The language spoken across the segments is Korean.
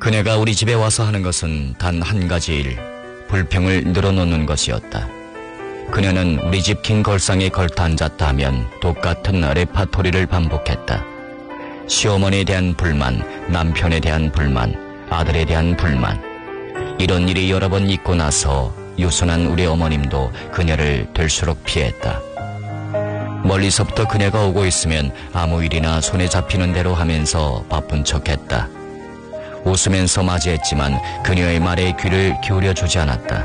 그녀가 우리 집에 와서 하는 것은 단 한 가지 일, 불평을 늘어놓는 것이었다. 그녀는 우리 집 긴 걸상에 걸터 앉았다 하면 똑같은 레파토리를 반복했다. 시어머니에 대한 불만, 남편에 대한 불만, 아들에 대한 불만. 이런 일이 여러 번 있고 나서 유순한 우리 어머님도 그녀를 될수록 피했다. 멀리서부터 그녀가 오고 있으면 아무 일이나 손에 잡히는 대로 하면서 바쁜 척했다. 웃으면서 맞이했지만 그녀의 말에 귀를 기울여주지 않았다.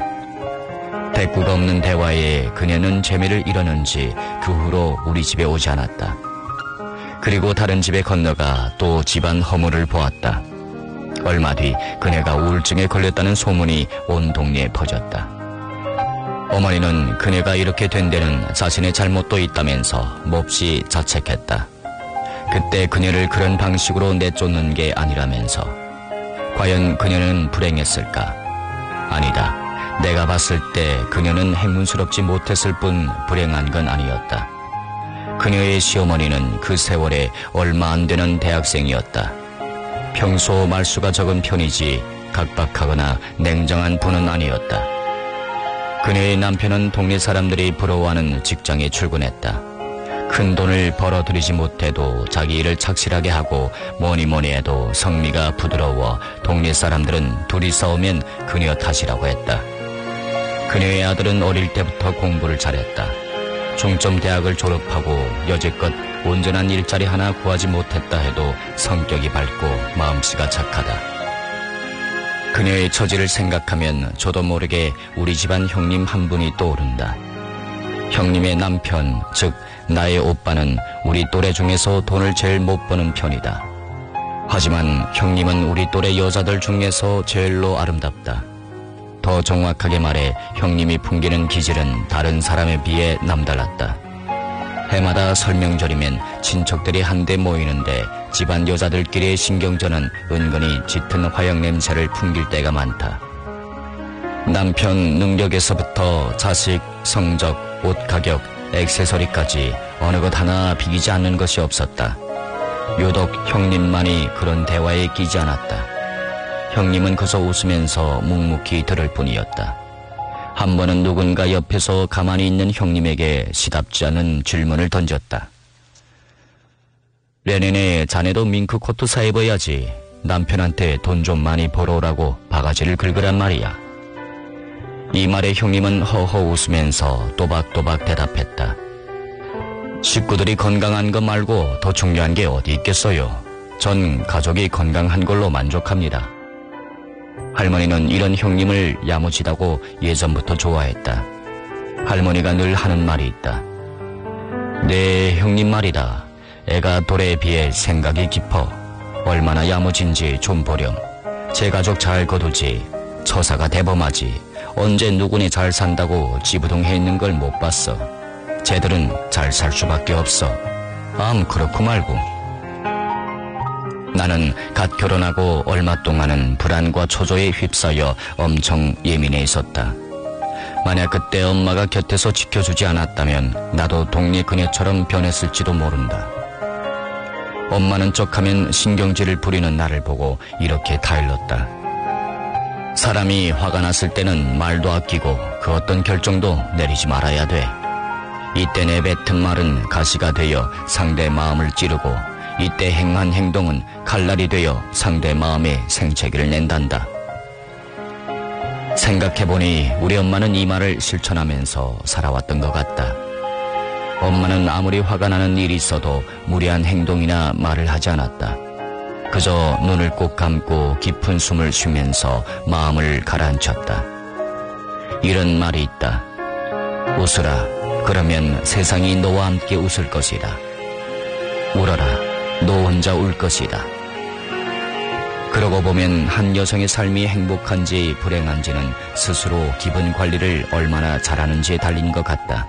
대꾸가 없는 대화에 그녀는 재미를 잃었는지 그 후로 우리 집에 오지 않았다. 그리고 다른 집에 건너가 또 집안 허물을 보았다. 얼마 뒤 그녀가 우울증에 걸렸다는 소문이 온 동네에 퍼졌다. 어머니는 그녀가 이렇게 된 데는 자신의 잘못도 있다면서 몹시 자책했다. 그때 그녀를 그런 방식으로 내쫓는 게 아니라면서. 과연 그녀는 불행했을까? 아니다. 내가 봤을 때 그녀는 행운스럽지 못했을 뿐 불행한 건 아니었다. 그녀의 시어머니는 그 세월에 얼마 안 되는 대학생이었다. 평소 말수가 적은 편이지 각박하거나 냉정한 분은 아니었다. 그녀의 남편은 동네 사람들이 부러워하는 직장에 출근했다. 큰 돈을 벌어들이지 못해도 자기 일을 착실하게 하고 뭐니 해도 성미가 부드러워 동네 사람들은 둘이 싸우면 그녀 탓이라고 했다. 그녀의 아들은 어릴 때부터 공부를 잘했다. 중점 대학을 졸업하고 여지껏 온전한 일자리 하나 구하지 못했다 해도 성격이 밝고 마음씨가 착하다. 그녀의 처지를 생각하면 저도 모르게 우리 집안 형님 한 분이 떠오른다. 형님의 남편, 즉 나의 오빠는 우리 또래 중에서 돈을 제일 못 버는 편이다. 하지만 형님은 우리 또래 여자들 중에서 제일로 아름답다. 더 정확하게 말해 형님이 풍기는 기질은 다른 사람에 비해 남달랐다. 해마다 설명절이면 친척들이 한데 모이는데 집안 여자들끼리의 신경전은 은근히 짙은 화약 냄새를 풍길 때가 많다. 남편 능력에서부터 자식, 성적, 옷 가격, 액세서리까지 어느 것 하나 비기지 않는 것이 없었다. 유독 형님만이 그런 대화에 끼지 않았다. 형님은 그저 웃으면서 묵묵히 들을 뿐이었다. 한 번은 누군가 옆에서 가만히 있는 형님에게 시답지 않은 질문을 던졌다. 내년에 자네도 밍크코트 사 입어야지. 남편한테 돈 좀 많이 벌어오라고 바가지를 긁으란 말이야. 이 말에 형님은 허허 웃으면서 또박또박 대답했다. 식구들이 건강한 거 말고 더 중요한 게 어디 있겠어요. 전 가족이 건강한 걸로 만족합니다. 할머니는 이런 형님을 야무지다고 예전부터 좋아했다. 할머니가 늘 하는 말이 있다. 네, 형님 말이다. 애가 돌에 비해 생각이 깊어. 얼마나 야무진지 좀 보렴. 제 가족 잘 거두지. 처사가 대범하지. 언제 누구니 잘 산다고 지부동해 있는 걸 못 봤어. 쟤들은 잘 살 수밖에 없어. 그렇고 말고. 나는 갓 결혼하고 얼마 동안은 불안과 초조에 휩싸여 엄청 예민해 있었다. 만약 그때 엄마가 곁에서 지켜주지 않았다면 나도 동네 그녀처럼 변했을지도 모른다. 엄마는 쩍하면 신경질을 부리는 나를 보고 이렇게 타일렀다. 사람이 화가 났을 때는 말도 아끼고 그 어떤 결정도 내리지 말아야 돼. 이때 내뱉은 말은 가시가 되어 상대 마음을 찌르고 이때 행한 행동은 칼날이 되어 상대 마음에 생채기를 낸단다. 생각해보니 우리 엄마는 이 말을 실천하면서 살아왔던 것 같다. 엄마는 아무리 화가 나는 일이 있어도 무리한 행동이나 말을 하지 않았다. 그저 눈을 꼭 감고 깊은 숨을 쉬면서 마음을 가라앉혔다. 이런 말이 있다. 웃으라. 그러면 세상이 너와 함께 웃을 것이다. 울어라. 너 혼자 울 것이다. 그러고 보면 한 여성의 삶이 행복한지 불행한지는 스스로 기분 관리를 얼마나 잘하는지에 달린 것 같다.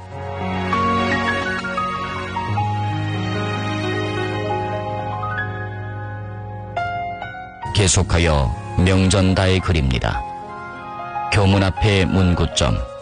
계속하여 명전다의 글입니다. 교문 앞에 문구점.